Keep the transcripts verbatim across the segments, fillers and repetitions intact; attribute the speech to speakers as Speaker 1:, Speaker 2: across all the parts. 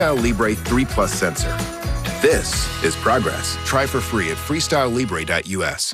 Speaker 1: Freestyle Libre three Plus sensor. This is progress. Try for free at freestyle libre dot U S.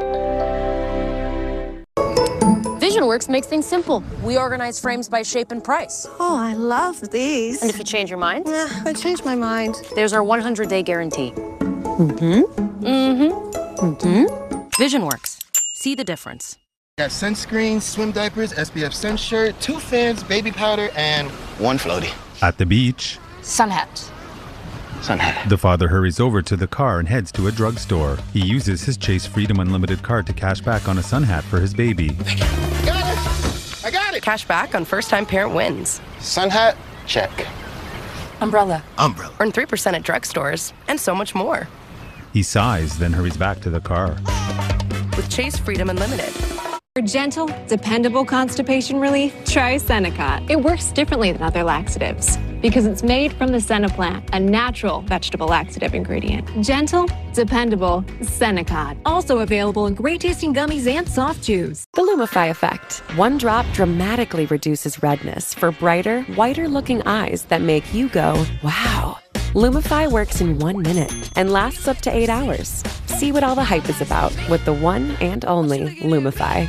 Speaker 2: VisionWorks makes things simple. We organize frames by shape and price.
Speaker 3: Oh, I love these.
Speaker 2: And if you change your mind?
Speaker 3: Yeah, I changed my mind.
Speaker 2: There's our one hundred day guarantee. Mm-hmm. Mm-hmm. Mm-hmm. VisionWorks. See the difference.
Speaker 4: Got sunscreen, swim diapers, S P F sun shirt, two fans, baby powder, and one floaty.
Speaker 5: At the beach,
Speaker 2: Sun hat.
Speaker 4: Sun hat.
Speaker 5: The father hurries over to the car and heads to a drugstore. He uses his Chase Freedom Unlimited card to cash back on a sun hat for his baby.
Speaker 4: Got it! I got it!
Speaker 6: Cash back on first-time parent wins.
Speaker 4: Sun hat, check.
Speaker 6: Umbrella.
Speaker 4: Umbrella.
Speaker 6: Earn three percent at drugstores, and so much more.
Speaker 5: He sighs, then hurries back to the car.
Speaker 6: With Chase Freedom Unlimited.
Speaker 7: For gentle, dependable constipation relief, try Senokot. It works differently than other laxatives because it's made from the senna plant, a natural vegetable laxative ingredient. Gentle, dependable Senokot. Also available in great-tasting gummies and soft chews.
Speaker 8: The Lumify effect. One drop dramatically reduces redness for brighter, whiter-looking eyes that make you go, wow. Lumify works in one minute and lasts up to eight hours. See what all the hype is about with the one and only Lumify.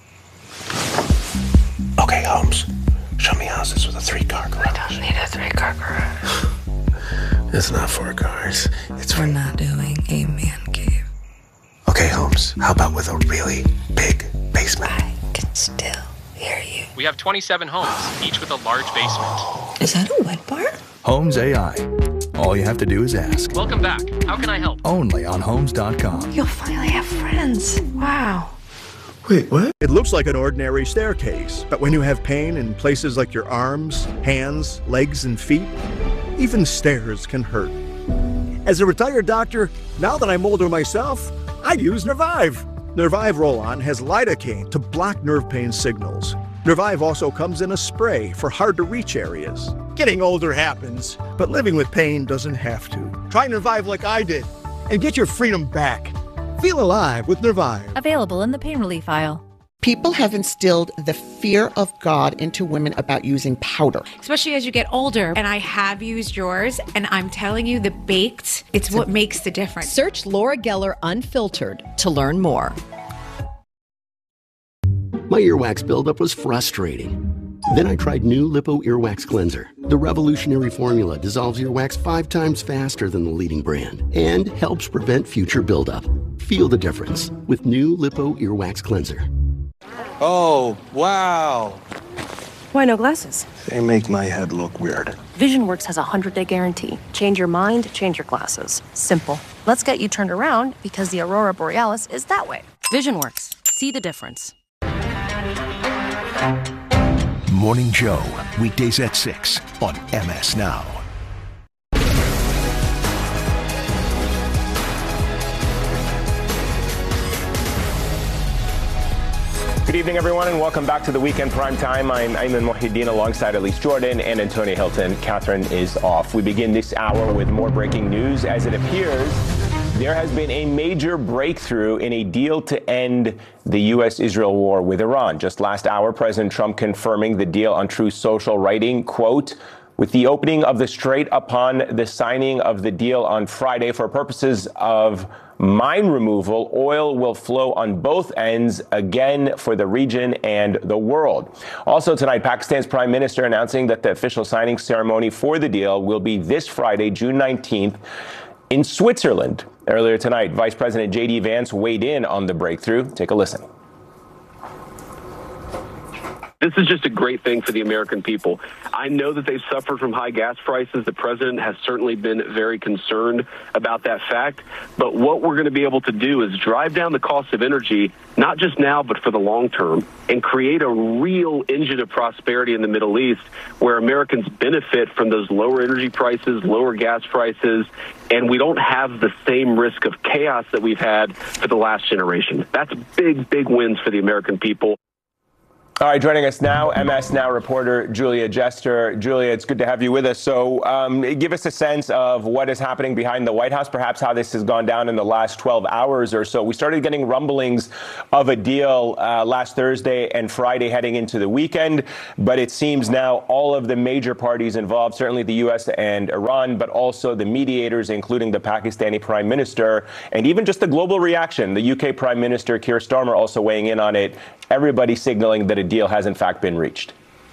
Speaker 9: Okay, Holmes, show me houses with a three-car garage.
Speaker 10: I don't need a three-car garage.
Speaker 9: It's not four cars. It's for...
Speaker 10: We're not doing a man cave.
Speaker 9: Okay, Holmes, how about with a really big basement?
Speaker 10: I can still hear you.
Speaker 11: We have twenty-seven homes, each with a large basement.
Speaker 10: Is that a wet bar?
Speaker 12: Homes A I. All you have to do is ask.
Speaker 11: Welcome back. How can I help?
Speaker 12: Only on homes dot com.
Speaker 10: You'll finally have friends. Wow.
Speaker 12: Wait, what?
Speaker 13: It looks like an ordinary staircase, but when you have pain in places like your arms, hands, legs, and feet, even stairs can hurt. As a retired doctor, now that I'm older myself, I use Nervive. Nervive Roll-On has lidocaine to block nerve pain signals. Nervive also comes in a spray for hard-to-reach areas. Getting older happens, but living with pain doesn't have to. Try Nervive like I did, and get your freedom back. Feel alive with Nervive.
Speaker 14: Available in the pain relief aisle.
Speaker 15: People have instilled the fear of God into women about using powder.
Speaker 16: Especially as you get older, and I have used yours, and I'm telling you, the baked, it's what makes the difference.
Speaker 17: Search Laura Geller Unfiltered to learn more.
Speaker 18: My earwax buildup was frustrating. Then I tried new Lipo Earwax Cleanser. The revolutionary formula dissolves earwax five times faster than the leading brand and helps prevent future buildup. Feel the difference with new Lipo Earwax Cleanser.
Speaker 19: Oh, wow.
Speaker 6: Why no glasses?
Speaker 19: They make my head look weird.
Speaker 2: VisionWorks has a one hundred day guarantee. Change your mind, change your glasses. Simple. Let's get you turned around because the Aurora Borealis is that way. VisionWorks. See the difference.
Speaker 20: Morning Joe, weekdays at six on M S Now.
Speaker 21: Good evening, everyone, and welcome back to the Weekend Prime Time. I'm Ayman Mohideen alongside Elise Jordan and Antonia Hilton. Catherine is off. We begin this hour with more breaking news as it appears there has been a major breakthrough in a deal to end the U S Israel war with Iran. Just last hour, President Trump confirming the deal on Truth Social, writing, quote, with the opening of the Strait upon the signing of the deal on Friday for purposes of mine removal, oil will flow on both ends again for the region and the world. Also tonight, Pakistan's prime minister announcing that the official signing ceremony for the deal will be this Friday, June nineteenth, in Switzerland. Earlier tonight, Vice President J D Vance weighed in on the breakthrough. Take a listen.
Speaker 22: This is just a great thing for the American people. I know that they've suffered from high gas prices. The president has certainly been very concerned about that fact. But what we're going to be able to do is drive down the cost of energy, not just now, but for the long term, and create a real engine of prosperity in the Middle East where Americans benefit from those lower energy prices, lower gas prices, and we don't have the same risk of chaos that we've had for the last generation. That's big, big wins for the American people.
Speaker 21: All right, joining us now, M S Now reporter Julia Jester. Julia, it's good to have you with us. So um, give us a sense of what is happening behind the White House, perhaps how this has gone down in the last twelve hours or so. We started getting rumblings of a deal uh, last Thursday and Friday heading into the weekend, but it seems now all of the major parties involved, certainly the U S and Iran, but also the mediators, including the Pakistani Prime Minister, and even just the global reaction. The U K Prime Minister Keir Starmer also weighing in on it. Everybody signaling that a deal has in fact been reached.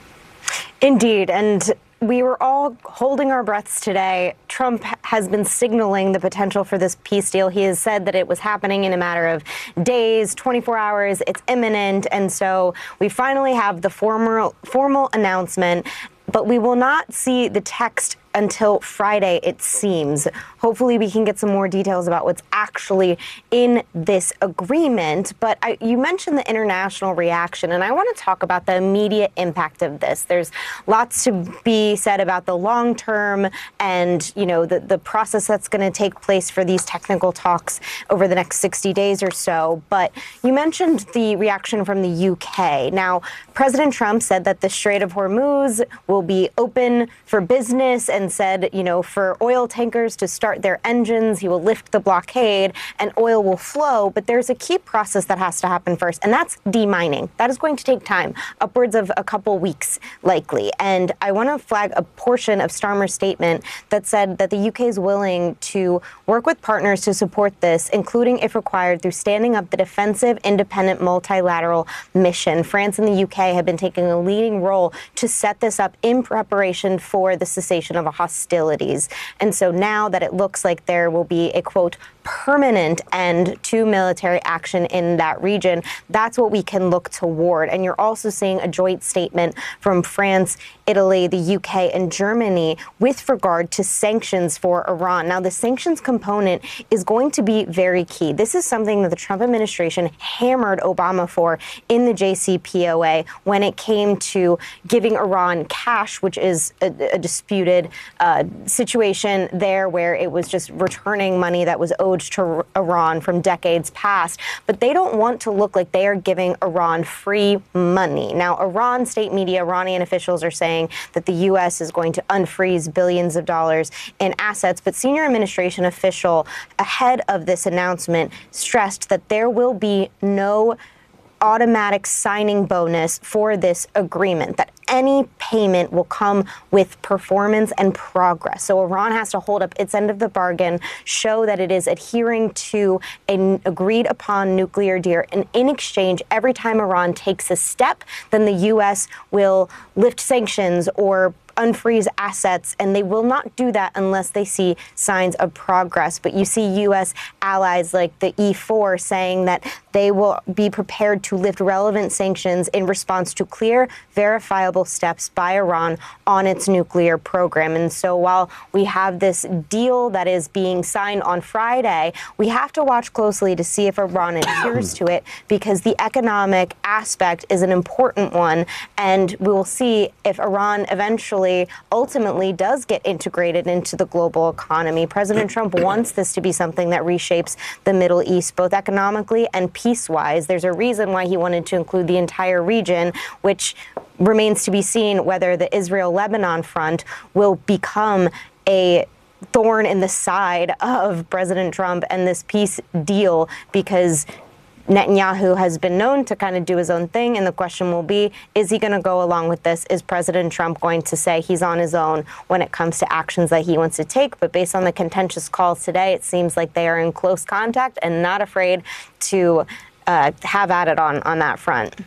Speaker 1: Indeed. And we were all holding our breaths today. Trump has been signaling the potential for this peace deal. He has said that it was happening in a matter of days, twenty-four hours. It's imminent. And so we finally have the formal, formal announcement, but we will not see the text until Friday, it seems. Hopefully we can get some more details about what's actually in this agreement. But I, you mentioned the international reaction, and I want to talk about the immediate impact of this. There's lots to be said about the long term and, you know, the, the process that's going to take place for these technical talks over the next sixty days or so. But you mentioned the reaction from the U K. Now, President Trump said that the Strait of Hormuz will be open for business and said, you know, for oil tankers to start their engines, he will lift the blockade and oil will flow. But there's a key process that has to happen first, and that's demining. That is going to take time, upwards of a couple weeks, likely. And I want to flag a portion of Starmer's statement that said that the U K is willing to work with partners to support this, including, if required, through standing up the defensive, independent, multilateral mission. France and the U K have been taking a leading role to set this up in preparation for the cessation of hostilities. And so now that it looks like there will be a, quote, permanent end to military action in that region, that's what we can look toward. And you're also seeing a joint statement from France, Italy, the U K, and Germany with regard to sanctions for Iran. Now, the sanctions component is going to be very key. This is something that the Trump administration hammered Obama for in the J C P O A when it came to giving Iran cash, which is a, a disputed uh, situation there where it was just returning money that was owed to Iran from decades past. But they don't want to look like they are giving Iran free money. Now, Iran state media, Iranian officials are saying that the U S is going to unfreeze billions of dollars in assets. But senior administration official ahead of this announcement stressed that there will be no automatic signing bonus for this agreement, that any payment will come with performance and progress. So Iran has to hold up its end of the bargain, show that it is adhering to an agreed upon nuclear deal. And in exchange, every time Iran takes a step, then the U S will lift sanctions or unfreeze assets, and they will not do that unless they see signs of progress. But you see U S allies like the E four saying that they will be prepared to lift relevant sanctions in response to clear, verifiable steps by Iran on its nuclear program. And so while we have this deal that is being signed on Friday, we have to watch closely to see if Iran adheres to it, because the economic aspect is an important one, and we will see if Iran eventually ultimately does get integrated into the global economy. President Trump wants this to be something that reshapes the Middle East, both economically and peace-wise. There's a reason why he wanted to include the entire region, which remains to be seen whether the Israel-Lebanon front will become a thorn in the side of President Trump and this peace deal, because Netanyahu has been known to kind of do his own thing, and the question will be, is he going to go along with this? Is President Trump going to say he's on his own when it comes to actions that he wants to take? But based on the contentious calls today, it seems like they are in close contact and not afraid to uh, have at it on, on that front.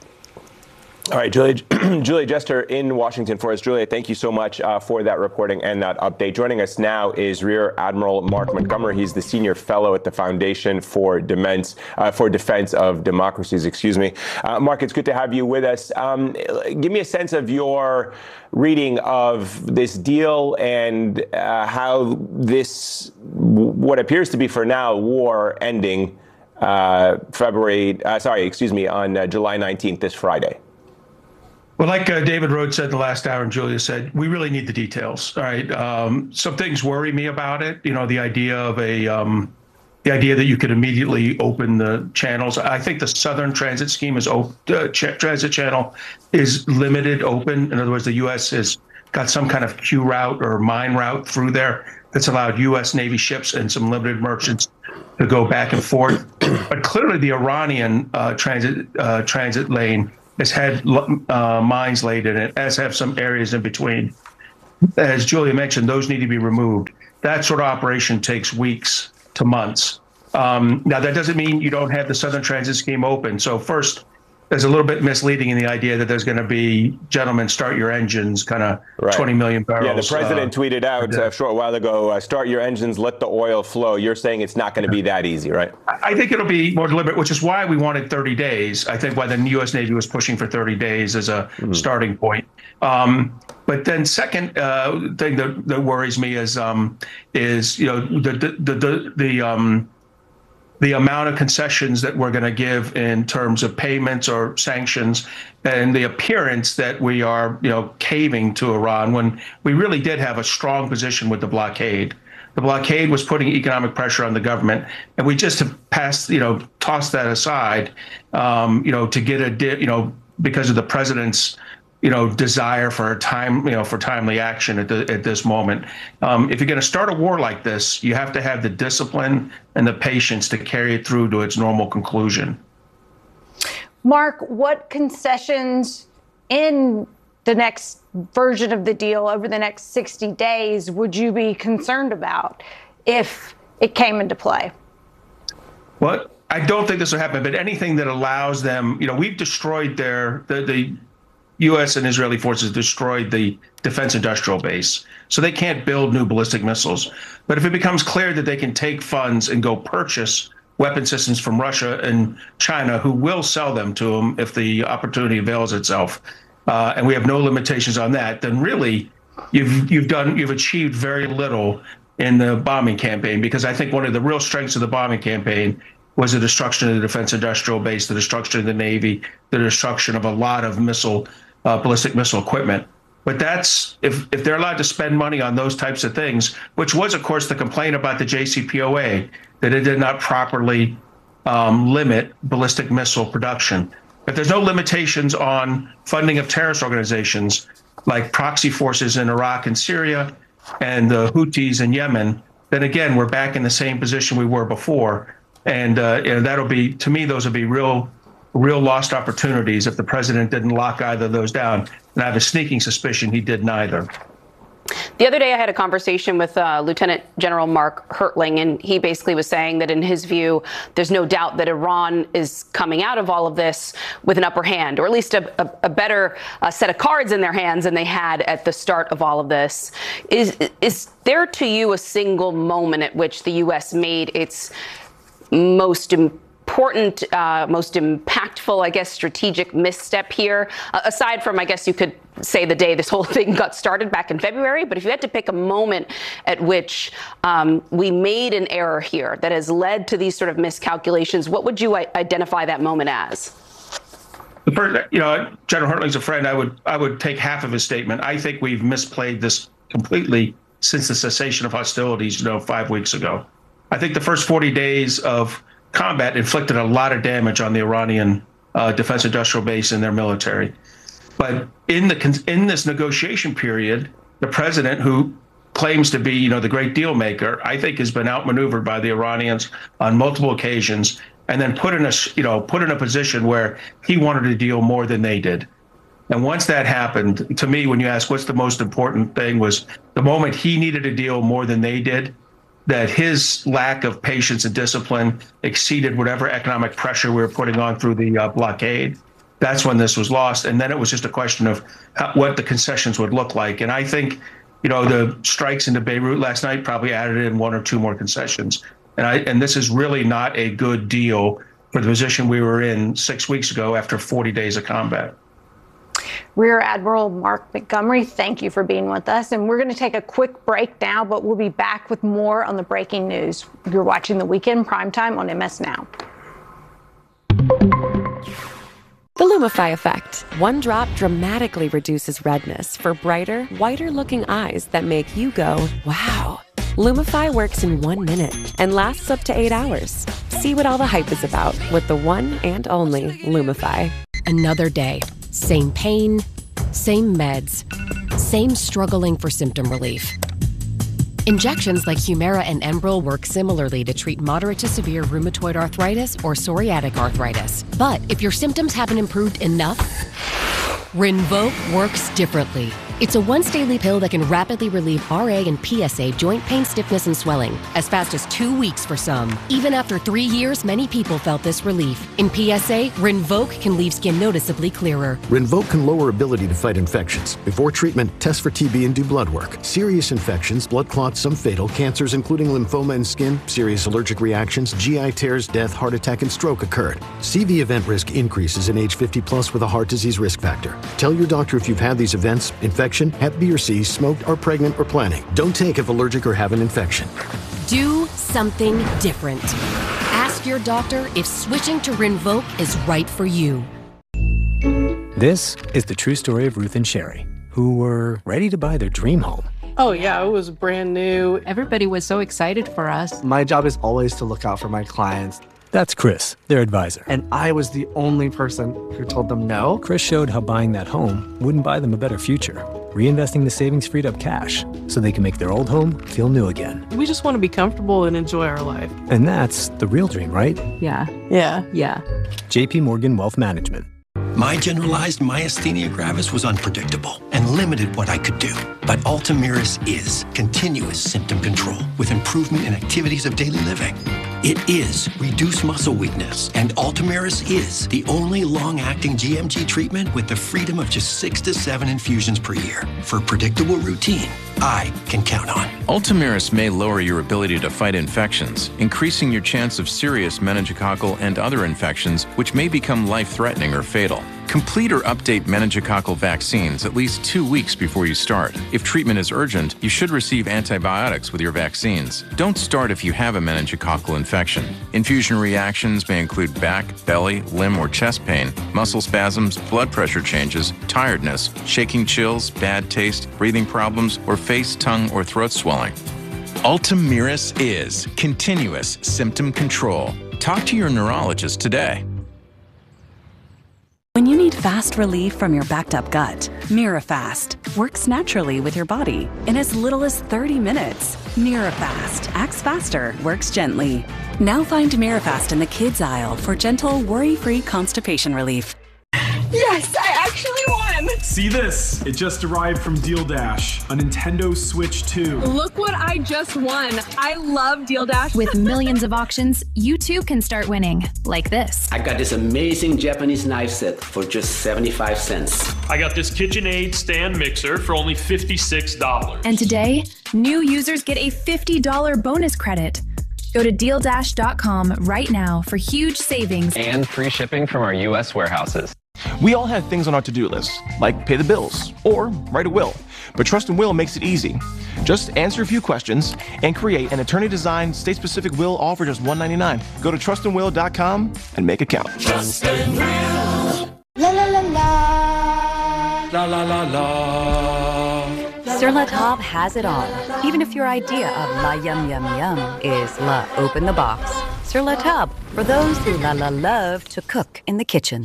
Speaker 21: All right, Julia, Julia Jester in Washington for us. Julia, thank you so much uh, for that reporting and that update. Joining us now is Rear Admiral Mark Montgomery. He's the senior fellow at the Foundation for Defense, uh, for Defense of Democracies. Excuse me, uh, Mark. It's good to have you with us. Um, give me a sense of your reading of this deal and uh, how this, what appears to be for now, war ending uh, February. Uh, sorry, excuse me, on uh, July nineteenth, this Friday.
Speaker 3: Well, like uh, David Rhodes said in the last hour and Julia said, we really need the details. All right. Um, some things worry me about it. You know, the idea of a, um, the idea that you could immediately open the channels. I think the Southern Transit Scheme is op- uh, ch- transit channel is limited open. In other words, the U S has got some kind of Q route or mine route through there that's allowed U S Navy ships and some limited merchants to go back and forth. But clearly the Iranian uh, transit uh, transit lane has had uh, mines laid in it, as have some areas in between. As Julia mentioned, those need to be removed. That sort of operation takes weeks to months. Um, now, that doesn't mean you don't have the Southern Transit Scheme open. So first, there's a little bit misleading in the idea that there's going to be, gentlemen, start your engines, kind of right. twenty million barrels.
Speaker 21: Yeah, the president
Speaker 3: uh,
Speaker 21: tweeted out a short while ago, uh, start your engines, let the oil flow. You're saying it's not going to be that easy, right?
Speaker 3: I think it'll be more deliberate, which is why we wanted thirty days. I think why the U S Navy was pushing for thirty days as a mm-hmm. starting point. Um, but then second uh, thing that, that worries me is, um, is you know, the, the, the, the, the um, the amount of concessions that we're going to give in terms of payments or sanctions, and the appearance that we are, you know, caving to Iran when we really did have a strong position with the blockade. The blockade was putting economic pressure on the government, and we just have passed, you know, tossed that aside, um, you know, to get a, you know, because of the president's, you know, desire for time, you know, for timely action at the, at this moment. Um, if you're going to start a war like this, you have to have the discipline and the patience to carry it through to its normal conclusion.
Speaker 4: Mark, what concessions in the next version of the deal over the next sixty days would you be concerned about if it came into play?
Speaker 3: Well, I don't think this will happen, but anything that allows them, you know, we've destroyed their, the, the U S and Israeli forces destroyed the defense industrial base, so they can't build new ballistic missiles. But if it becomes clear that they can take funds and go purchase weapon systems from Russia and China, who will sell them to them if the opportunity avails itself, uh, and we have no limitations on that, then really you've you've done you've achieved very little in the bombing campaign. Because I think one of the real strengths of the bombing campaign was the destruction of the defense industrial base, the destruction of the Navy, the destruction of a lot of missile. Uh, ballistic missile equipment. But that's, if, if they're allowed to spend money on those types of things, which was, of course, the complaint about the J C P O A, that it did not properly um, limit ballistic missile production. If there's no limitations on funding of terrorist organizations like proxy forces in Iraq and Syria and the Houthis in Yemen, then again, we're back in the same position we were before. And, uh, and that'll be, to me, those will be real real lost opportunities if the president didn't lock either of those down. And I have a sneaking suspicion he did neither.
Speaker 5: The other day I had a conversation with uh, Lieutenant General Mark Hertling, and he basically was saying that in his view, there's no doubt that Iran is coming out of all of this with an upper hand, or at least a, a, a better uh, set of cards in their hands than they had at the start of all of this. Is, is there to you a single moment at which the U S made its most important important, uh, most impactful, I guess, strategic misstep here, uh, aside from, I guess you could say the day this whole thing got started back in February? But if you had to pick a moment at which um, we made an error here that has led to these sort of miscalculations, what would you I- identify that moment as?
Speaker 3: The first, you know, General Hertling's a friend. I would, I would take half of his statement. I think we've misplayed this completely since the cessation of hostilities, you know, five weeks ago. I think the first forty days of combat inflicted a lot of damage on the Iranian uh, defense industrial base and their military. But in the in this negotiation period, the president, who claims to be, you know, the great deal maker, I think has been outmaneuvered by the Iranians on multiple occasions, and then put in a, you know, put in a position where he wanted to deal more than they did. And once that happened, to me, when you ask what's the most important thing, was the moment he needed to deal more than they did, that his lack of patience and discipline exceeded whatever economic pressure we were putting on through the uh, blockade. That's when this was lost. And then it was just a question of how, what the concessions would look like. And I think, you know, the strikes into Beirut last night probably added in one or two more concessions. And I and this is really not a good deal for the position we were in six weeks ago after forty days of combat.
Speaker 4: Rear Admiral Mark Montgomery, thank you for being with us. And we're going to take a quick break now, but we'll be back with more on the breaking news. You're watching The Weekend Primetime on M S Now.
Speaker 8: The Lumify Effect. One drop dramatically reduces redness for brighter, whiter-looking eyes that make you go, wow. Lumify works in one minute and lasts up to eight hours. See what all the hype is about with the one and only Lumify.
Speaker 2: Another day. Same pain, same meds, same struggling for symptom relief. Injections like Humira and Enbrel work similarly to treat moderate to severe rheumatoid arthritis or psoriatic arthritis. But if your symptoms haven't improved enough, Rinvoq works differently. It's a once-daily pill that can rapidly relieve R A and P S A joint pain, stiffness, and swelling as fast as two weeks for some. Even after three years, many people felt this relief. In P S A, Rinvoq can leave skin noticeably clearer.
Speaker 18: Rinvoq can lower ability to fight infections. Before treatment, test for T B and do blood work. Serious infections, blood clots, some fatal, cancers including lymphoma and skin, serious allergic reactions, G I tears, death, heart attack, and stroke occurred. C V event risk increases in age fifty plus with a heart disease risk factor. Tell your doctor if you've had these events, infections, Hep B or C, smoked, are pregnant, or planning. Don't take if allergic or have an infection.
Speaker 2: Do something different. Ask your doctor if switching to Rinvoq is right for you.
Speaker 7: This is the true story of Ruth and Sherry, who were ready to buy their dream home.
Speaker 9: Oh, yeah, it was brand new.
Speaker 23: Everybody was so excited for us.
Speaker 24: My job is always to look out for my clients.
Speaker 7: That's Chris, their advisor.
Speaker 24: And I was the only person who told them no.
Speaker 7: Chris showed how buying that home wouldn't buy them a better future, reinvesting the savings freed up cash so they can make their old home feel new again.
Speaker 9: We just want to be comfortable and enjoy our life.
Speaker 7: And that's the real dream, right?
Speaker 23: Yeah.
Speaker 9: Yeah.
Speaker 23: Yeah.
Speaker 7: J P Morgan Wealth Management.
Speaker 25: My generalized myasthenia gravis was unpredictable and limited what I could do. But Ultomiris is continuous symptom control with improvement in activities of daily living. It is reduced muscle weakness, and Ultomiris is the only long-acting G M G treatment with the freedom of just six to seven infusions per year for a predictable routine I can count on.
Speaker 26: Ultomiris may lower your ability to fight infections, increasing your chance of serious meningococcal and other infections, which may become life-threatening or fatal. Complete or update meningococcal vaccines at least two weeks before you start. If treatment is urgent, you should receive antibiotics with your vaccines. Don't start if you have a meningococcal infection. Infusion reactions may include back, belly, limb, or chest pain, muscle spasms, blood pressure changes, tiredness, shaking chills, bad taste, breathing problems, or face, tongue, or throat swelling. Ultomiris is continuous symptom control. Talk to your neurologist today.
Speaker 27: When you need fast relief from your backed up gut, Mirafast works naturally with your body in as little as thirty minutes. Mirafast acts faster, works gently. Now find Mirafast in the kids aisle for gentle, worry-free constipation relief.
Speaker 28: Yes, I actually won!
Speaker 29: See this? It just arrived from Deal Dash, a Nintendo Switch two.
Speaker 28: Look what I just won. I love Deal Dash.
Speaker 14: With millions of auctions, you too can start winning, like this.
Speaker 30: I got this amazing Japanese knife set for just seventy-five cents.
Speaker 31: I got this KitchenAid stand mixer for only fifty-six dollars.
Speaker 14: And today, new users get a fifty dollars bonus credit. Go to deal dash dot com right now for huge savings
Speaker 32: and free shipping from our U S warehouses.
Speaker 33: We all have things on our to-do list, like pay the bills or write a will. But Trust and Will makes it easy. Just answer a few questions and create an attorney-designed, state-specific will all for just one hundred ninety-nine dollars. Go to trust and will dot com and make it count.
Speaker 34: Trust and Will. La la la la. La la la la.
Speaker 14: Sur La Table has it all. Even if your idea of la yum yum yum is la open the box. Sur La Table, for those who la la love to cook in the kitchen.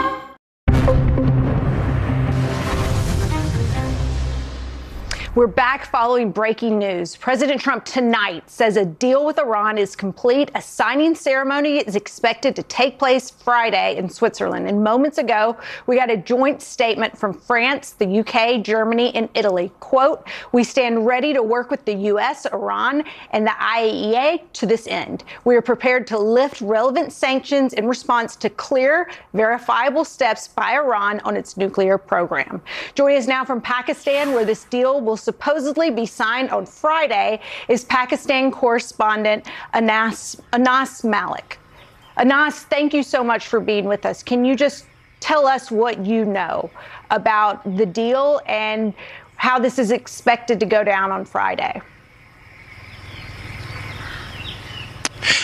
Speaker 4: We're back following breaking news. President Trump tonight says a deal with Iran is complete. A signing ceremony is expected to take place Friday in Switzerland. And moments ago, we got a joint statement from France, the U K, Germany, and Italy. Quote, we stand ready to work with the U S, Iran, and the I A E A to this end. We are prepared to lift relevant sanctions in response to clear, verifiable steps by Iran on its nuclear program. Joining us now from Pakistan, where this deal will supposedly be signed on Friday, is Pakistan correspondent Anas, Anas Malik. Anas, thank you so much for being with us. Can you just tell us what you know about the deal and how this is expected to go down on Friday?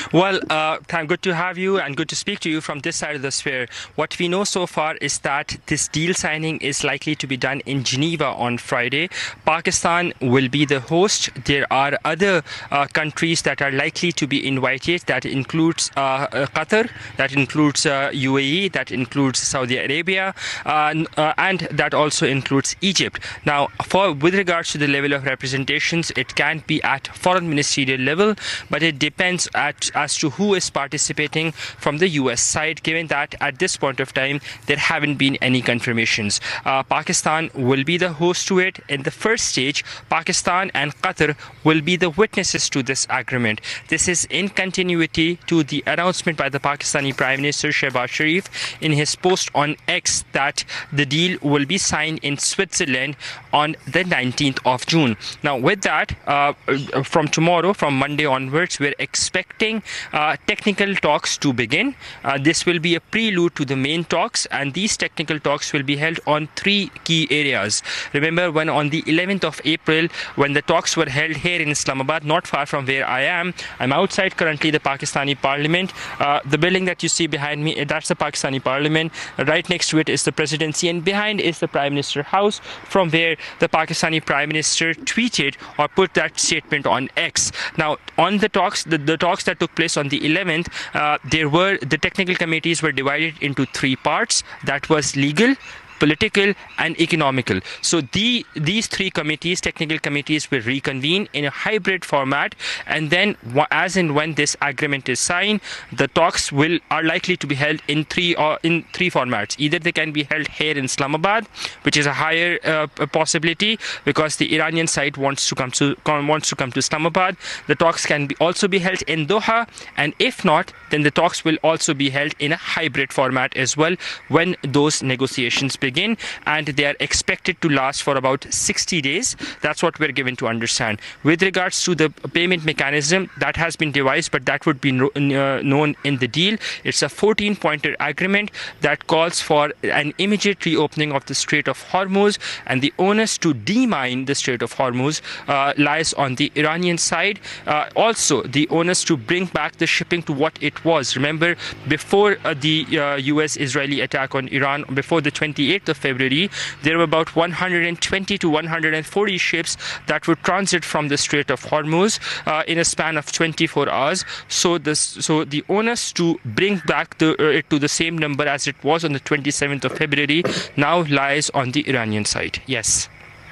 Speaker 1: Well, uh, thank, good to have you and good to speak to you from this side of the sphere. What we know so far is that this deal signing is likely to be done in Geneva on Friday. Pakistan will be the host. There are other uh, countries that are likely to be invited. That includes uh, uh, Qatar, that includes uh, U A E, that includes Saudi Arabia, uh, uh, and that also includes Egypt. Now, for with regards to the level of representations, it can be at foreign ministerial level, but it depends at, as to who is participating from the U S side, given that at this point of time there haven't been any confirmations. Uh, Pakistan will be the host to it. In the first stage, Pakistan and Qatar will be the witnesses to this agreement. This is in continuity to the announcement by the Pakistani Prime Minister Shehbaz Sharif in his post on X that the deal will be signed in Switzerland on the nineteenth of June. Now, with that, uh, from tomorrow, from Monday onwards, we're expecting uh, technical talks to begin. Uh, this will be a prelude to the main talks, and these technical talks will be held on three key areas. Remember, when on the eleventh of April, when the talks were held here in Islamabad, not far from where I am, I'm outside currently the Pakistani Parliament. Uh, the building that you see behind me, that's the Pakistani Parliament. Right next to it is the presidency, and behind is the Prime Minister House, from where the Pakistani Prime Minister tweeted or put that statement on X. Now, on the talks, the, the talks that took place on the eleventh, uh, there were the technical committees were divided into three parts. That was legal, political and economical. So the these three committees, technical committees, will reconvene in a hybrid format, and then as and when this agreement is signed, the talks will are likely to be held in three or in three formats. Either they can be held here in Islamabad, which is a higher uh, possibility because the Iranian side wants to come to wants to come to Islamabad. The talks can be also be held in Doha, and if not, then the talks will also be held in a hybrid format as well when those negotiations begin. begin, and they are expected to last for about sixty days. That's what we're given to understand. With regards to the payment mechanism, that has been devised, but that would be no, uh, known in the deal. It's a fourteen-pointer agreement that calls for an immediate reopening of the Strait of Hormuz, and the onus to demine the Strait of Hormuz uh, lies on the Iranian side. Uh, also, the onus to bring back the shipping to what it was. Remember, before uh, the uh, U S-Israeli attack on Iran, before the twenty-eighth of February, there were about one hundred twenty to one hundred forty ships that would transit from the Strait of Hormuz uh, in a span of twenty-four hours. So this, so the onus to bring back the, uh, it to the same number as it was on the twenty-seventh of February now lies on the Iranian side. Yes.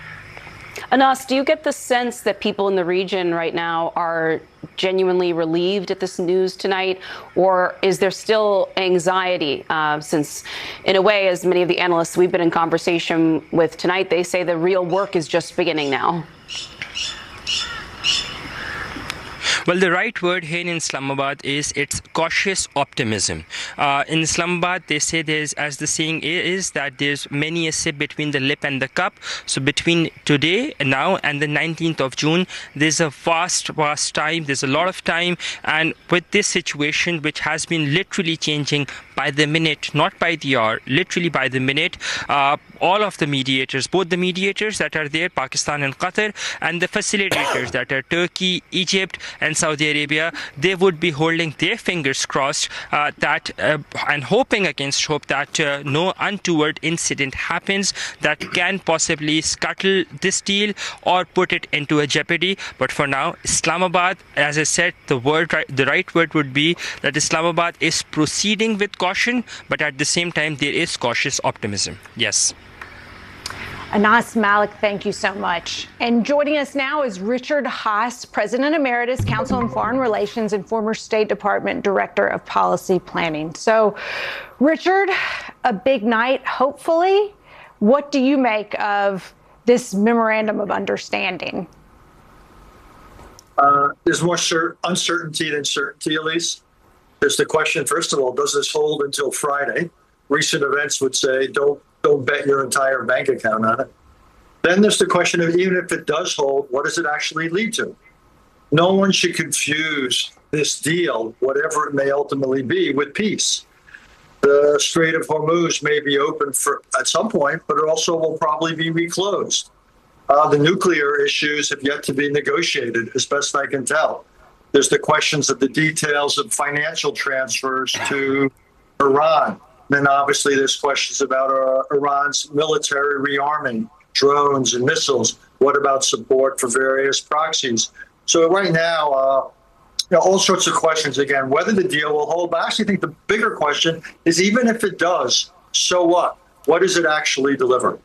Speaker 5: Anas, do you get the sense that people in the region right now are genuinely relieved at this news tonight, or is there still anxiety? Uh, since, in a way, as many of the analysts we've been in conversation with tonight, they say the real work is just beginning now.
Speaker 1: Well, the right word here in Islamabad is it's cautious optimism. Uh, in Islamabad, they say there's, as the saying is, that there's many a sip between the lip and the cup. So between today, now, and the nineteenth of June, there's a vast, vast time. There's a lot of time. And with this situation, which has been literally changing by the minute, not by the hour, literally by the minute, uh, all of the mediators, both the mediators that are there, Pakistan and Qatar, and the facilitators that are Turkey, Egypt, and Saudi Arabia, they would be holding their fingers crossed uh, that uh, and hoping against hope that uh, no untoward incident happens that can possibly scuttle this deal or put it into a jeopardy. But for now, Islamabad, as I said, the word, the right word would be that Islamabad is proceeding with caution, but at the same time, there is cautious optimism. Yes.
Speaker 4: Anas Malik, thank you so much. And joining us now is Richard Haass, President Emeritus, Council on Foreign Relations, and former State Department Director of Policy Planning. So, Richard, a big night, hopefully. What do you make of this memorandum of understanding?
Speaker 6: Uh, there's more cer- uncertainty than certainty, Elise. There's the question, first of all, does this hold until Friday? Recent events would say don't don't bet your entire bank account on it. Then there's the question of, even if it does hold, what does it actually lead to? No one should confuse this deal, whatever it may ultimately be, with peace. The Strait of Hormuz may be open for at some point, but it also will probably be reclosed. Uh, the nuclear issues have yet to be negotiated, as best I can tell. There's the questions of the details of financial transfers to Iran. Then obviously there's questions about uh, Iran's military rearming, drones and missiles. What about support for various proxies? So right now, uh, you know, all sorts of questions again, whether the deal will hold. But I actually think the bigger question is, even if it does, so what? What does it actually deliver?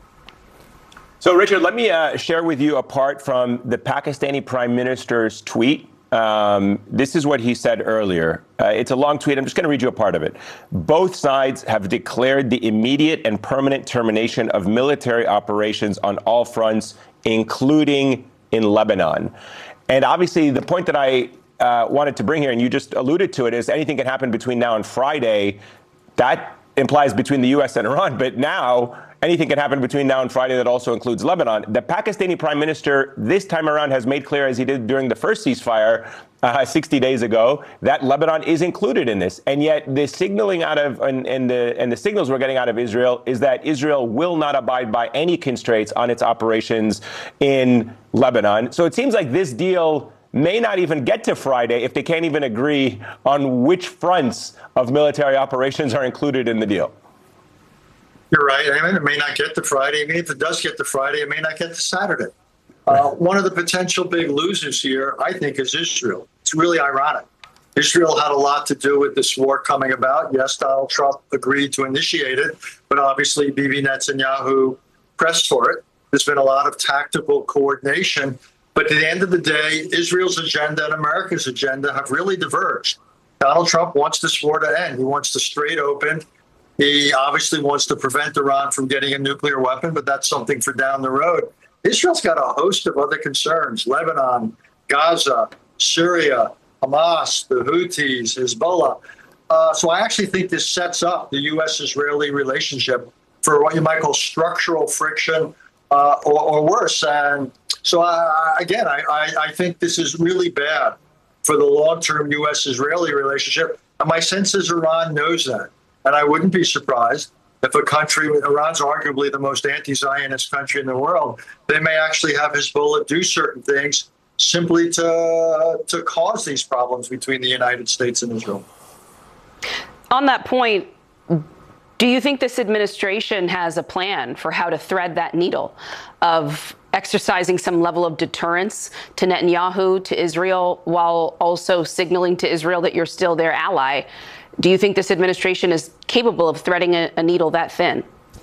Speaker 3: So, Richard, let me uh, share with you a part from the Pakistani Prime Minister's tweet. Um, this is what he said earlier. Uh, it's a long tweet. I'm just going to read you a part of it. Both sides have declared the immediate and permanent termination of military operations on all fronts, including in Lebanon. And obviously, the point that I uh, wanted to bring here, and you just alluded to it, is anything can happen between now and Friday. That implies between the U S and Iran. But now, anything can happen between now and Friday that also includes Lebanon. The Pakistani prime minister this time around has made clear, as he did during the first ceasefire uh, sixty days ago, that Lebanon is included in this. And yet the signaling out of and, and the and the signals we're getting out of Israel is that Israel will not abide by any constraints on its operations in Lebanon. So it seems like this deal may not even get to Friday if they can't even agree on which fronts of military operations are included in the deal.
Speaker 6: You're right. I mean, it may not get to Friday. I mean, if it does get to Friday, it may not get to Saturday. Uh, one of the potential big losers here, I think, is Israel. It's really ironic. Israel had a lot to do with this war coming about. Yes, Donald Trump agreed to initiate it, but obviously Bibi Netanyahu pressed for it. There's been a lot of tactical coordination. But at the end of the day, Israel's agenda and America's agenda have really diverged. Donald Trump wants this war to end. He wants to straight open. He obviously wants to prevent Iran from getting a nuclear weapon, but that's something for down the road. Israel's got a host of other concerns: Lebanon, Gaza, Syria, Hamas, the Houthis, Hezbollah. Uh, so I actually think this sets up the U S-Israeli relationship for what you might call structural friction uh, or, or worse. And so, I, again, I, I, I think this is really bad for the long-term U S-Israeli relationship. And my sense is Iran knows that. And I wouldn't be surprised if a country, Iran's arguably the most anti-Zionist country in the world, they may actually have Hezbollah do certain things simply to, to cause these problems between the United States and Israel.
Speaker 5: On that point, do you think this administration has a plan for how to thread that needle of exercising some level of deterrence to Netanyahu, to Israel, while also signaling to Israel that you're still their ally? Do you think this administration is capable of threading a, a needle that thin?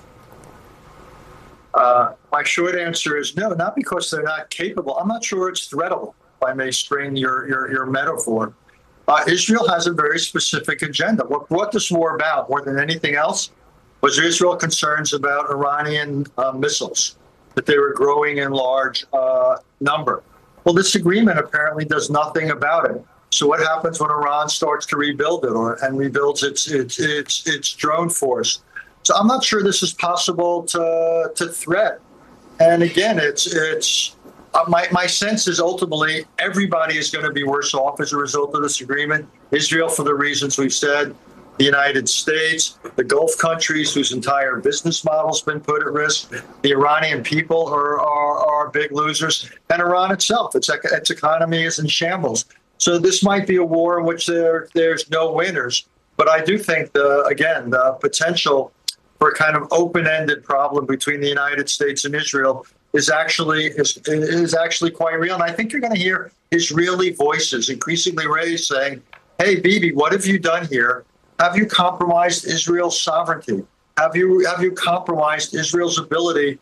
Speaker 6: Uh, my short answer is no, not because they're not capable. I'm not sure it's threadable, if I may strain your, your, your metaphor. Uh, Israel has a very specific agenda. What brought this war about more than anything else was Israel concerns about Iranian uh, missiles, that they were growing in large uh, number. Well, this agreement apparently does nothing about it. So what happens when Iran starts to rebuild it or and rebuilds its its its its drone force? So I'm not sure this is possible to to thread. And again, it's it's uh, my my sense is ultimately everybody is going to be worse off as a result of this agreement. Israel, for the reasons we've said, the United States, the Gulf countries whose entire business model's been put at risk, the Iranian people are are, are big losers, and Iran itself, its its economy is in shambles. So this might be a war in which there there's no winners. But I do think, the again, the potential for a kind of open-ended problem between the United States and Israel is actually is, is actually quite real. And I think you're going to hear Israeli voices increasingly raised saying, hey, Bibi, what have you done here? Have you compromised Israel's sovereignty? Have you have you compromised Israel's ability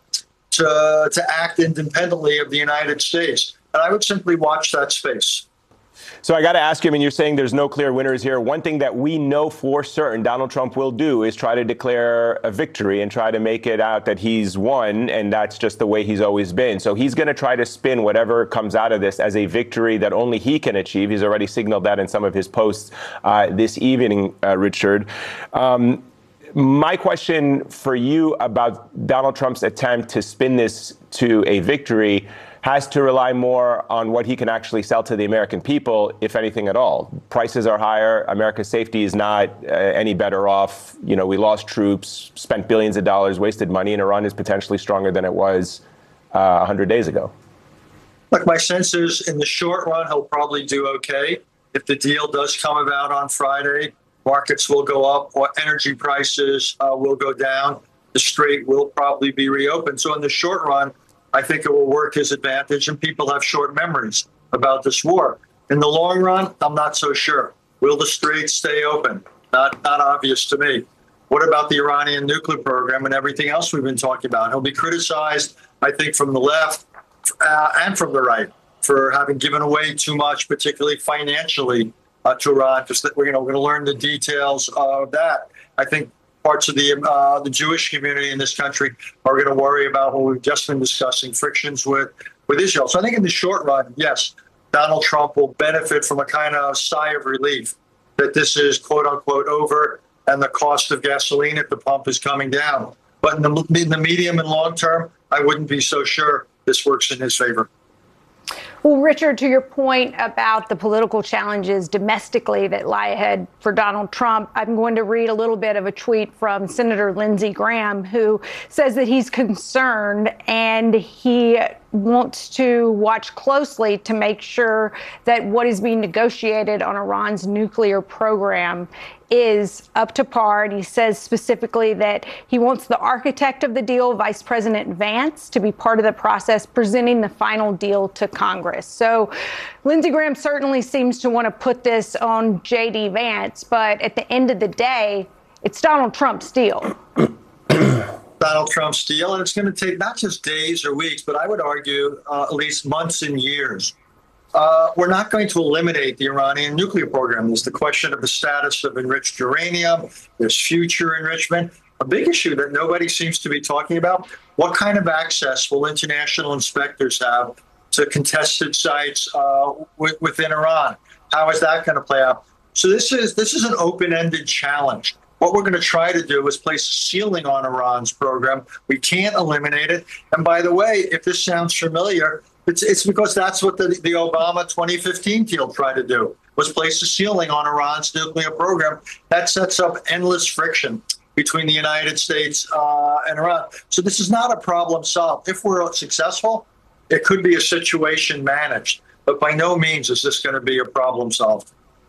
Speaker 6: to, to act independently of the United States? And I would simply watch that space.
Speaker 3: So I got to ask you, I mean, you're saying there's no clear winners here. One thing that we know for certain Donald Trump will do is try to declare a victory and try to make it out that he's won, and that's just the way he's always been. So he's going to try to spin whatever comes out of this as a victory that only he can achieve. He's already signaled that in some of his posts uh, this evening, uh, Richard. Um, my question for you about Donald Trump's attempt to spin this to a victory has to rely more on what he can actually sell to the American people, if anything at all. Prices are higher. America's safety is not uh, any better off. You know, we lost troops, spent billions of dollars, wasted money, and Iran is potentially stronger than it was uh, one hundred days ago.
Speaker 6: Look, my sense is in the short run, he'll probably do okay. If the deal does come about on Friday, markets will go up or energy prices uh, will go down. The strait will probably be reopened. So in the short run, I think it will work his advantage, and people have short memories about this war. In the long run, I'm not so sure. Will the strait stay open? Not, not obvious to me. What about the Iranian nuclear program and everything else we've been talking about? He'll be criticized, I think, from the left uh, and from the right for having given away too much, particularly financially, uh, to Iran. Because we're, you know, we're going to learn the details of that. I think parts of the uh, the Jewish community in this country are going to worry about what we've just been discussing, frictions with, with Israel. So I think in the short run, yes, Donald Trump will benefit from a kind of sigh of relief that this is, quote unquote, over and the cost of gasoline at the pump is coming down. But in the, in the medium and long term, I wouldn't be so sure this works in his favor.
Speaker 4: Well, Richard, to your point about the political challenges domestically that lie ahead for Donald Trump, I'm going to read a little bit of a tweet from Senator Lindsey Graham, who says that he's concerned and he wants to watch closely to make sure that what is being negotiated on Iran's nuclear program is up to par. And he says specifically that he wants the architect of the deal, Vice President Vance, to be part of the process, presenting the final deal to Congress. So Lindsey Graham certainly seems to want to put this on J D Vance, but at the end of the day, it's Donald Trump's deal.
Speaker 6: Donald Trump's deal, and it's going to take not just days or weeks, but I would argue uh, at least months and years. Uh, we're not going to eliminate the Iranian nuclear program. There's the question of the status of enriched uranium. There's future enrichment. A big issue that nobody seems to be talking about, what kind of access will international inspectors have to contested sites uh, w- within Iran? How is that going to play out? So this is this is an open-ended challenge. What we're going to try to do is place a ceiling on Iran's program. We can't eliminate it. And by the way, if this sounds familiar, it's, it's because that's what the, the Obama twenty fifteen deal tried to do, was place a ceiling on Iran's nuclear program. That sets up endless friction between the United States uh, and Iran. So this is not a problem solved. If we're successful, it could be a situation managed. But by no means is this going to be a problem solved.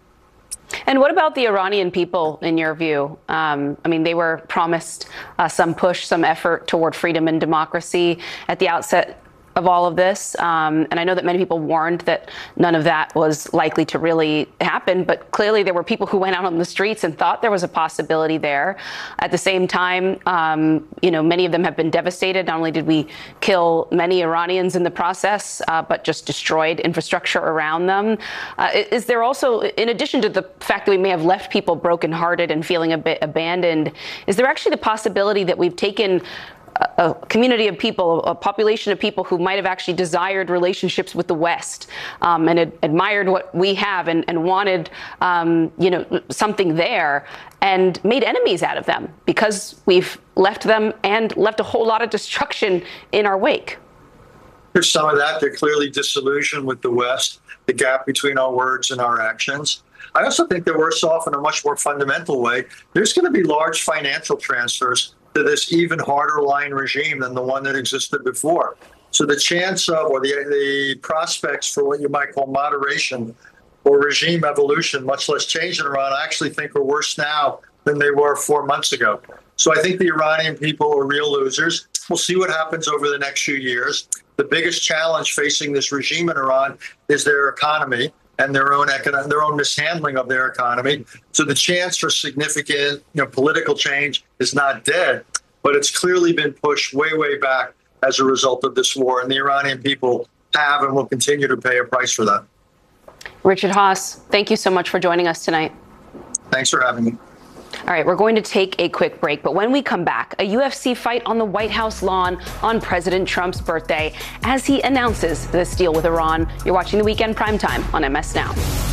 Speaker 5: And what about the Iranian people, in your view? Um, I mean, they were promised uh, some push, some effort toward freedom and democracy at the outset of all of this. Um, and I know that many people warned that none of that was likely to really happen, but clearly there were people who went out on the streets and thought there was a possibility there. At the same time, um, you know, many of them have been devastated. Not only did we kill many Iranians in the process, uh, but just destroyed infrastructure around them. Uh, is there also, in addition to the fact that we may have left people brokenhearted and feeling a bit abandoned, is there actually the possibility that we've taken a community of people, a population of people who might have actually desired relationships with the West um, and ad- admired what we have and, and wanted, um, you know, something there, and made enemies out of them because we've left them and left a whole lot of destruction in our wake?
Speaker 6: There's some of that. They're clearly disillusioned with the West, the gap between our words and our actions. I also think they're worse off in a much more fundamental way. There's going to be large financial transfers to this even harder line regime than the one that existed before. So the chance of, or the, the prospects for what you might call moderation or regime evolution, much less change in Iran, I actually think are worse now than they were four months ago. So I think the Iranian people are real losers. We'll see what happens over the next few years. The biggest challenge facing this regime in Iran is their economy and their own economic, their own mishandling of their economy. So the chance for significant, you know, political change is not dead, but it's clearly been pushed way, way back as a result of this war. And the Iranian people have and will continue to pay a price for that.
Speaker 5: Richard Haass, thank you so much for joining us tonight.
Speaker 6: Thanks for having me.
Speaker 5: All right, we're going to take a quick break, but when we come back, a U F C fight on the White House lawn on President Trump's birthday as he announces this deal with Iran. You're watching The Weekend Primetime on M S Now.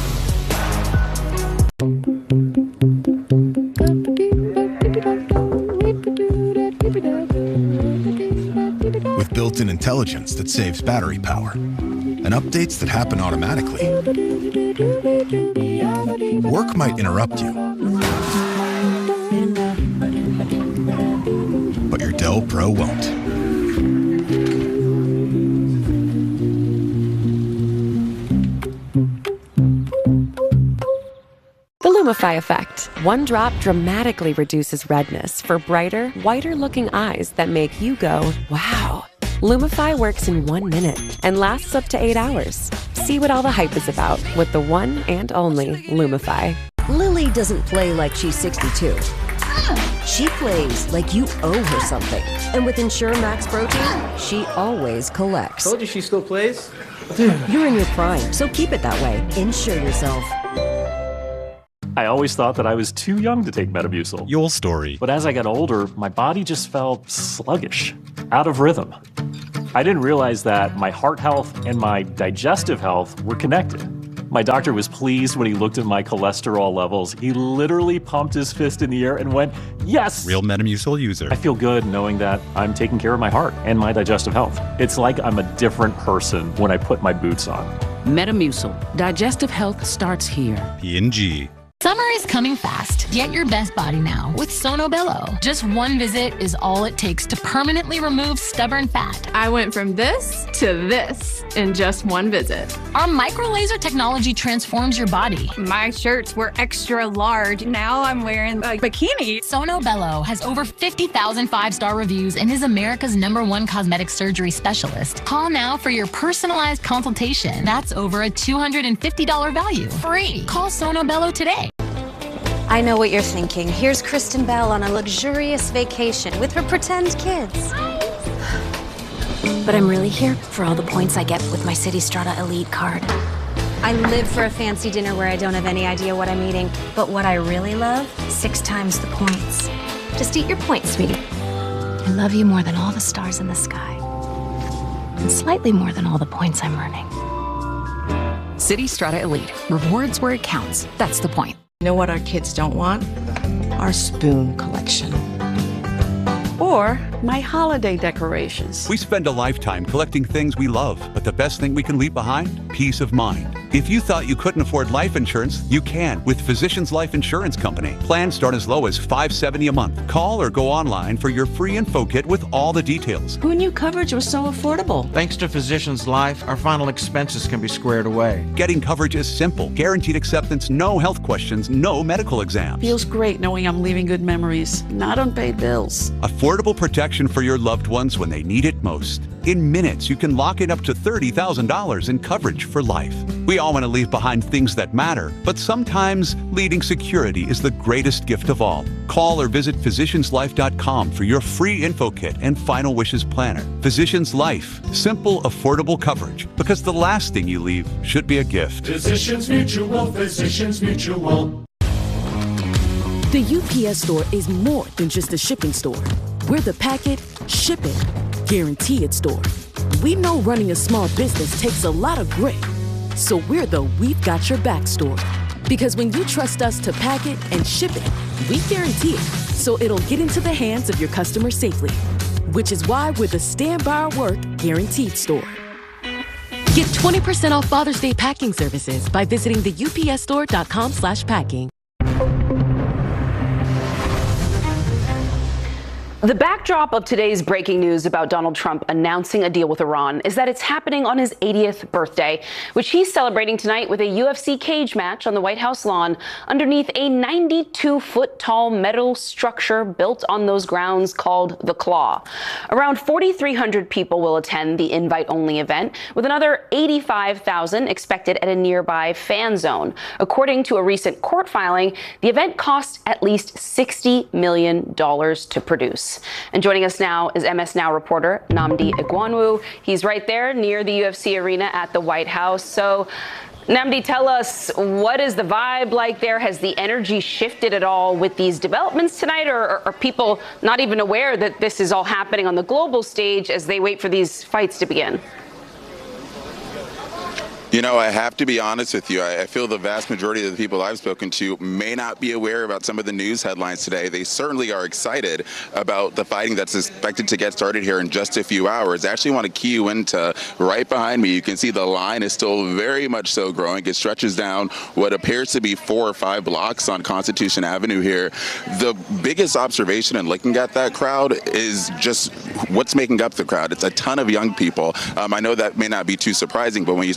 Speaker 2: With built-in intelligence that saves battery power and updates that happen automatically, work might interrupt you, but your Dell Pro won't.
Speaker 8: Lumify effect. One drop dramatically reduces redness for brighter, whiter-looking eyes that make you go, wow. Lumify works in one minute and lasts up to eight hours. See what all the hype is about with the one and only Lumify.
Speaker 10: Lily doesn't play like she's sixty-two. She plays like you owe her something. And with Ensure Max Protein, she always collects.
Speaker 11: Told you she still plays?
Speaker 10: Dude, you're in your prime, so keep it that way. Insure yourself.
Speaker 12: I always thought that I was too young to take Metamucil.
Speaker 13: Your story.
Speaker 12: But as I got older, my body just felt sluggish, out of rhythm. I didn't realize that my heart health and my digestive health were connected. My doctor was pleased when he looked at my cholesterol levels. He literally pumped his fist in the air and went, yes!
Speaker 13: Real Metamucil user.
Speaker 12: I feel good knowing that I'm taking care of my heart and my digestive health. It's like I'm a different person when I put my boots on.
Speaker 15: Metamucil. Digestive health starts here.
Speaker 13: P and G.
Speaker 16: Summer is coming fast. Get your best body now with Sono Bello. Just one visit is all it takes to permanently remove stubborn fat.
Speaker 28: I went from this to this in just one visit.
Speaker 16: Our micro laser technology transforms your body.
Speaker 28: My shirts were extra large. Now I'm wearing a bikini.
Speaker 16: Sono Bello has over fifty thousand five-star reviews and is America's number one cosmetic surgery specialist. Call now for your personalized consultation. That's over a two hundred fifty dollars value. Free. Call Sono Bello today.
Speaker 17: I know what you're thinking. Here's Kristen Bell on a luxurious vacation with her pretend kids. But I'm really here for all the points I get with my City Strata Elite card. I live for a fancy dinner where I don't have any idea what I'm eating. But what I really love, six times the points. Just eat your points, sweetie. I love you more than all the stars in the sky. And slightly more than all the points I'm earning.
Speaker 23: City Strata Elite. Rewards where it counts. That's the point.
Speaker 18: You know what our kids don't want? Our spoon collection. Or my holiday decorations.
Speaker 19: We spend a lifetime collecting things we love, but the best thing we can leave behind? Peace of mind. If you thought you couldn't afford life insurance, you can with Physicians Life Insurance Company. Plans start as low as five dollars and seventy cents a month. Call or go online for your free info kit with all the details.
Speaker 18: Who knew coverage was so affordable?
Speaker 20: Thanks to Physicians Life, our final expenses can be squared away.
Speaker 19: Getting coverage is simple. Guaranteed acceptance, no health questions, no medical exams.
Speaker 18: Feels great knowing I'm leaving good memories, not unpaid bills.
Speaker 19: Affordable protection for your loved ones when they need it most. In minutes, you can lock in up to thirty thousand dollars in coverage for life. We all want to leave behind things that matter, but sometimes leading security is the greatest gift of all. Call or visit physicians life dot com for your free info kit and final wishes planner. Physicians Life, simple, affordable coverage, because the last thing you leave should be a gift.
Speaker 34: Physicians Mutual, Physicians Mutual.
Speaker 21: The U P S store is more than just a shipping store. We're the pack it, ship it, guarantee it store. We know running a small business takes a lot of grit. So we're the We've Got Your Back store. Because when you trust us to pack it and ship it, we guarantee it, so it'll get into the hands of your customers safely. Which is why we're the Stand By Our Work Guaranteed store. Get twenty percent off Father's Day packing services by visiting the U P S store dot com slash packing.
Speaker 5: The backdrop of today's breaking news about Donald Trump announcing a deal with Iran is that it's happening on his eightieth birthday, which he's celebrating tonight with a U F C cage match on the White House lawn underneath a ninety-two foot tall metal structure built on those grounds called The Claw. Around forty-three hundred people will attend the invite-only event, with another eighty-five thousand expected at a nearby fan zone. According to a recent court filing, the event cost at least sixty million dollars to produce. And joining us now is M S Now reporter Nnamdi Egwuonwu. He's right there near the U F C arena at the White House. So, Nnamdi, tell us, what is the vibe like there? Has the energy shifted at all with these developments tonight, or are people not even aware that this is all happening on the global stage as they wait for these fights to begin?
Speaker 22: You know, I have to be honest with you. I, I feel the vast majority of the people I've spoken to may not be aware about some of the news headlines today. They certainly are excited about the fighting that's expected to get started here in just a few hours. I actually want to key you into right behind me. You can see the line is still very much so growing. It stretches down what appears to be four or five blocks on Constitution Avenue here. The biggest observation in looking at that crowd is just what's making up the crowd. It's a ton of young people. Um, I know that may not be too surprising, but when you start thinking about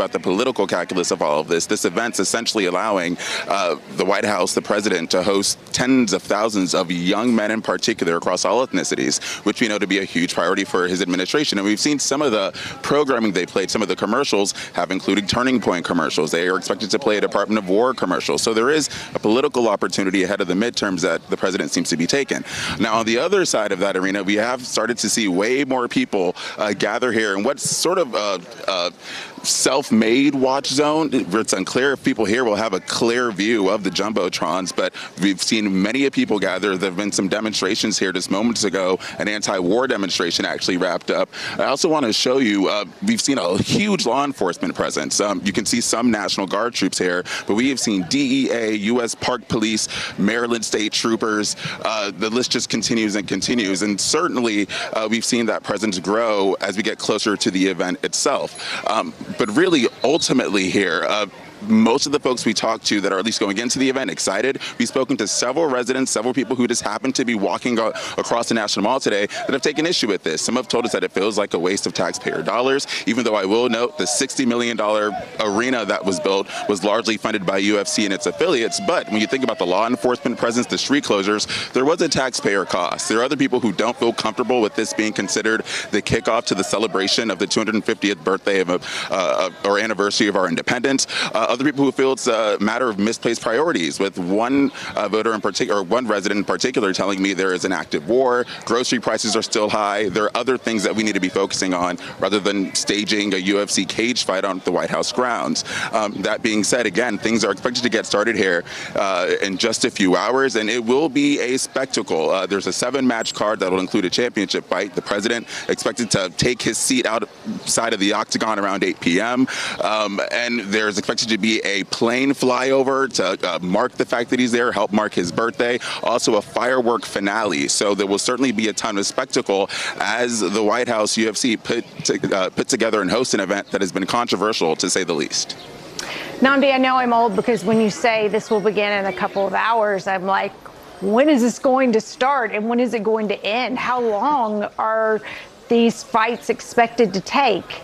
Speaker 22: about the political calculus of all of this, this event's essentially allowing uh, the White House, the president, to host tens of thousands of young men in particular across all ethnicities, which we know to be a huge priority for his administration. And we've seen some of the programming they played, some of the commercials have included Turning Point commercials. They are expected to play a Department of War commercial. So there is a political opportunity ahead of the midterms that the president seems to be taking. Now, on the other side of that arena, we have started to see way more people uh, gather here in what's sort of a, a self-made watch zone. It's unclear if people here will have a clear view of the Jumbotrons, but we've seen many people gather. There have been some demonstrations here just moments ago. An anti-war demonstration actually wrapped up. I also want to show you, uh, we've seen a huge law enforcement presence. Um, you can see some National Guard troops here, but we have seen D E A, U S Park Police, Maryland State Troopers. Uh, the list just continues and continues. And certainly uh, we've seen that presence grow as we get closer to the event itself. Um, but really, ultimately here, uh, most of the folks we talked to that are at least going into the event excited. We've spoken to several residents, several people who just happen to be walking across the National Mall today that have taken issue with this. Some have told us that it feels like a waste of taxpayer dollars, even though I will note the sixty million dollars arena that was built was largely funded by U F C and its affiliates. But when you think about the law enforcement presence, the street closures, there was a taxpayer cost. There are other people who don't feel comfortable with this being considered the kickoff to the celebration of the two hundred fiftieth birthday of a, uh, or anniversary of our independence. Uh, Other people who feel it's a matter of misplaced priorities, with one uh, voter in particular, or one resident in particular, telling me there is an active war, grocery prices are still high. There are other things that we need to be focusing on rather than staging a U F C cage fight on the White House grounds. Um, that being said, again, things are expected to get started here uh, in just a few hours, and it will be a spectacle. Uh, there's a seven-match card that will include a championship fight. The president expected to take his seat outside of the octagon around eight p m Um, and there's expected to be be a plane flyover to uh, mark the fact that he's there, help mark his birthday, also a firework finale. So there will certainly be a ton of spectacle as the White House U F C put, to, uh, put together and host an event that has been controversial, to say the least.
Speaker 4: Nnamdi, I know I'm old because when you say this will begin in a couple of hours, I'm like, when is this going to start and when is it going to end? How long are these fights expected to take?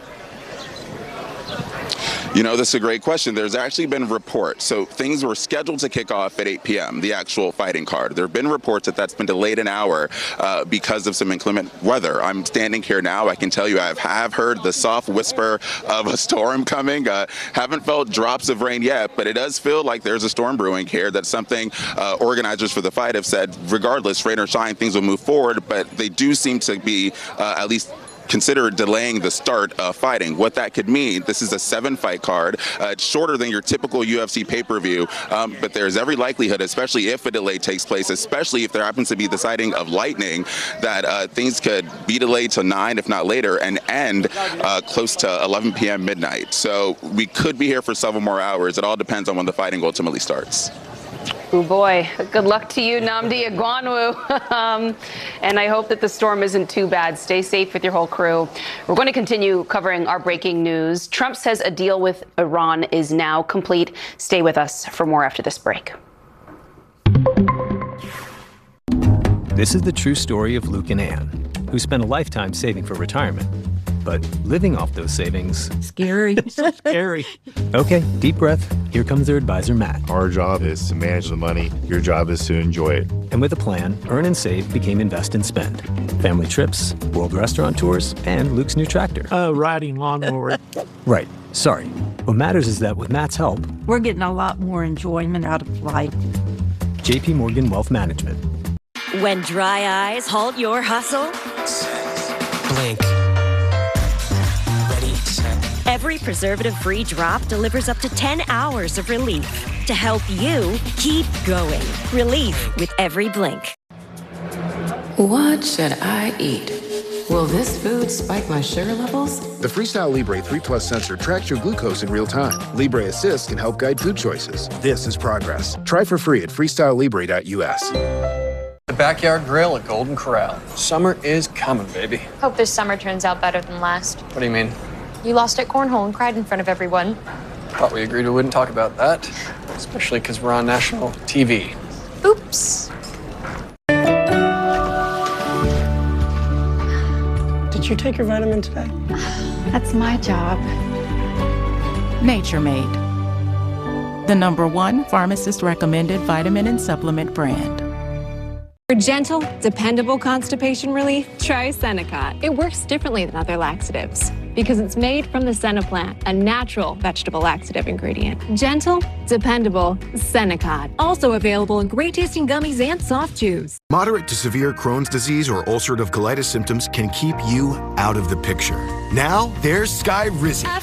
Speaker 22: You know, this is a great question. There's actually been reports. So things were scheduled to kick off at eight p m, the actual fighting card. There have been reports that that's been delayed an hour uh, because of some inclement weather. I'm standing here now. I can tell you I have heard the soft whisper of a storm coming. Uh, haven't felt drops of rain yet, but it does feel like there's a storm brewing here. That's something uh, organizers for the fight have said, regardless, rain or shine, things will move forward, but they do seem to be uh, at least consider delaying the start of fighting. What that could mean, this is a seven fight card. Uh, it's shorter than your typical U F C pay-per-view, um, but there's every likelihood, especially if a delay takes place, especially if there happens to be the sighting of lightning, that uh, things could be delayed to nine, if not later, and end uh, close to eleven p m midnight. So we could be here for several more hours. It all depends on when the fighting ultimately starts.
Speaker 5: Oh boy, good luck to you, Nnamdi Egwuonwu. um, and I hope that the storm isn't too bad. Stay safe with your whole crew. We're going to continue covering our breaking news. Trump says a deal with Iran is now complete. Stay with us for more after this break.
Speaker 7: This is the true story of Luke and Ann, who spent a lifetime saving for retirement. But living off those savings...
Speaker 18: Scary.
Speaker 7: So scary. Okay, deep breath. Here comes their advisor, Matt.
Speaker 9: Our job is to manage the money. Your job is to enjoy it.
Speaker 7: And with a plan, Earn and Save became Invest and Spend. Family trips, world restaurant tours, and Luke's new tractor.
Speaker 18: Uh, riding lawnmower.
Speaker 7: Right. Sorry. What matters is that with Matt's help...
Speaker 18: We're getting a lot more enjoyment out of life.
Speaker 7: J P Morgan Wealth Management.
Speaker 11: When dry eyes halt your hustle...
Speaker 13: Blink.
Speaker 11: Every preservative-free drop delivers up to ten hours of relief to help you keep going. Relief with every blink.
Speaker 15: What should I eat? Will this food spike my sugar levels?
Speaker 14: The Freestyle Libre three plus sensor tracks your glucose in real time. Libre Assist can help guide food choices. This is progress. Try for free at freestyle libre dot U S.
Speaker 24: The Backyard Grill at Golden Corral. Summer is coming, baby.
Speaker 25: Hope this summer turns out better than last.
Speaker 24: What do you mean?
Speaker 25: You lost at cornhole and cried in front of everyone.
Speaker 24: Thought we agreed we wouldn't talk about that, especially because we're on national T V.
Speaker 25: Oops.
Speaker 18: Did you take your vitamin today?
Speaker 25: That's my job.
Speaker 1: Nature Made, the number one pharmacist-recommended vitamin and supplement brand.
Speaker 2: For gentle, dependable constipation relief, try Senokot. It works differently than other laxatives because it's made from the senna plant, a natural vegetable laxative ingredient. Gentle, dependable Senokot. Also available in great-tasting gummies and soft chews.
Speaker 3: Moderate to severe Crohn's disease or ulcerative colitis symptoms can keep you out of the picture. Now, there's Skyrizi,